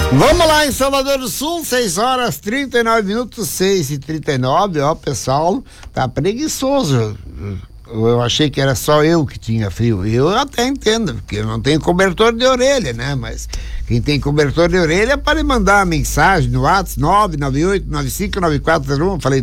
Vamos lá em Salvador do Sul, 6h39, 6h39, ó, pessoal, tá preguiçoso. Eu achei que era só eu que tinha frio. Eu até entendo, porque eu não tenho cobertor de orelha, né? Mas quem tem cobertor de orelha pode mandar uma mensagem no WhatsApp 998959401. Falei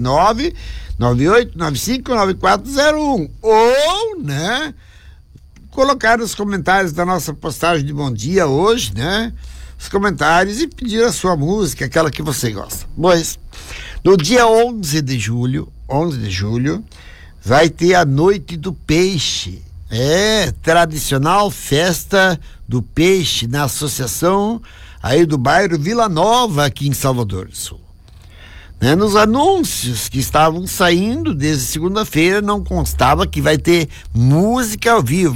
998959401. Ou, né, colocar nos comentários da nossa postagem de bom dia hoje, né, os comentários e pedir a sua música, aquela que você gosta. Pois, no dia 11 de julho, vai ter a Noite do Peixe. Tradicional festa do peixe na associação aí do bairro Vila Nova, aqui em Salvador do Sul. Né? Nos anúncios que estavam saindo desde segunda-feira não constava que vai ter música ao vivo,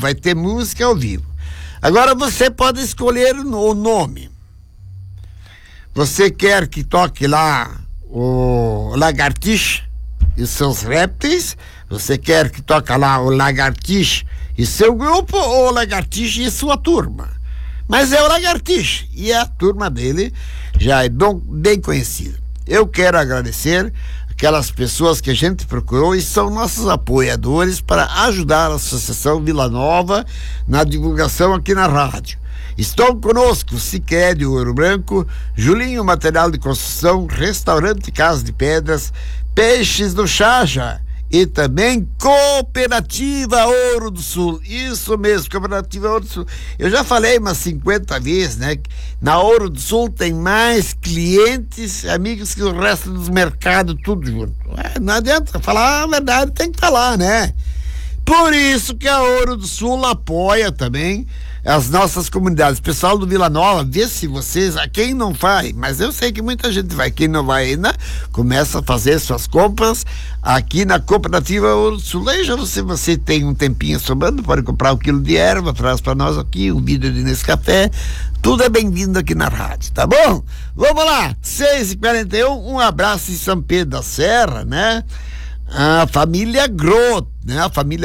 Agora você pode escolher o nome. Você quer que toque lá o Lagartixa e seus répteis? Você quer que toque lá o Lagartixa e seu grupo, ou o Lagartixa e sua turma? Mas é o Lagartixa e a turma dele já é bem conhecida. Eu quero agradecer aquelas pessoas que a gente procurou e são nossos apoiadores para ajudar a Associação Vila Nova na divulgação aqui na rádio. Estão conosco Sicredi Ouro Branco, Julinho Material de Construção, Restaurante Casa de Pedras, Peixes do Chaja e também Cooperativa Ouro do Sul. Isso mesmo, Cooperativa Ouro do Sul. Eu já falei umas 50 vezes, né? Na Ouro do Sul tem mais clientes, amigos, que o resto dos mercados, tudo junto. Não adianta falar a verdade, tem que falar, né? Por isso que a Ouro do Sul apoia também as nossas comunidades. Pessoal do Vila Nova, vê se vocês, a quem não vai, mas eu sei que muita gente vai, quem não vai ainda, começa a fazer suas compras aqui na Cooperativa Ouro do Sul. Aí já você tem um tempinho sobrando, pode comprar um quilo de erva, traz para nós aqui, um vidro de Nescafé, tudo é bem-vindo aqui na rádio, tá bom? Vamos lá, 6h41, um abraço em São Pedro da Serra, né? A família Groth, né?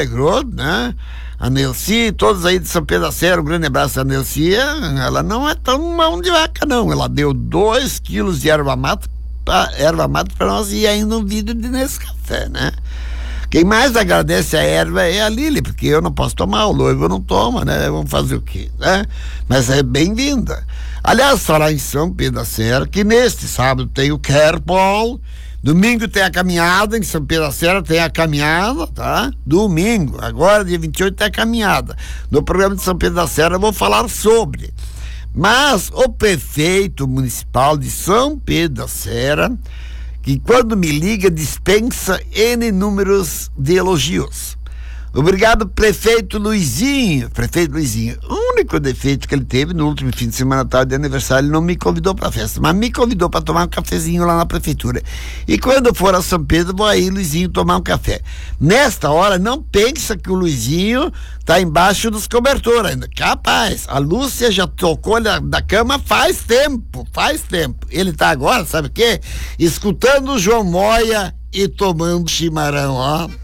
A Nelci, todos aí de São Pedro da Serra, um grande abraço a Nelci. Ela não é tão mão de vaca, não. Ela deu 2 quilos de erva mata para nós e ainda um vidro de Nescafé, né? Quem mais agradece a erva é a Lili, porque eu não posso tomar, o noivo não toma, né? Vamos fazer o quê, né? Mas é bem-vinda. Aliás, falar em São Pedro da Serra, que neste sábado tem o Kerbal. Domingo tem a caminhada, em São Pedro da Serra tem a caminhada, tá? Domingo, agora dia 28 tem a caminhada. No programa de São Pedro da Serra eu vou falar sobre. Mas o prefeito municipal de São Pedro da Serra, que quando me liga dispensa N números de elogios. Obrigado, prefeito Luizinho. O único defeito que ele teve no último fim de semana tarde de aniversário, ele não me convidou para a festa, mas me convidou para tomar um cafezinho lá na prefeitura. E quando for a São Pedro, vou aí, Luizinho, tomar um café. Nesta hora, não pensa que o Luizinho tá embaixo dos cobertores ainda. Capaz, a Lúcia já tocou da cama faz tempo. Ele tá agora, sabe o quê? Escutando o João Moia e tomando chimarrão, ó.